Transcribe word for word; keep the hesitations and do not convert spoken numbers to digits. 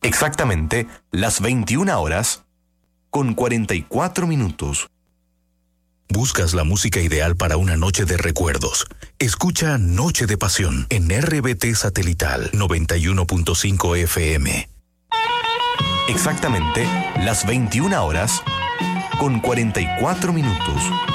Exactamente las veintiuna horas con cuarenta y cuatro minutos. ¿Buscas la música ideal para una noche de recuerdos? Escucha Noche de Pasión en R B T Satelital noventa y uno punto cinco F M. Exactamente las veintiuna horas con cuarenta y cuatro minutos.